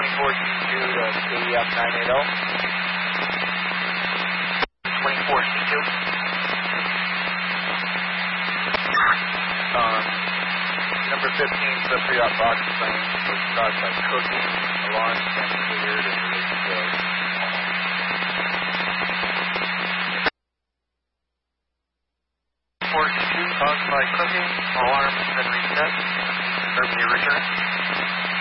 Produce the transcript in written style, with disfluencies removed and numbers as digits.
24C2 to KEF 980. 24C2. Number 15, sub 3 box plane was caused by cooking. Alarm been cleared and released to 4C2 caused by cooking. Alarm has been reset. Confirm your return.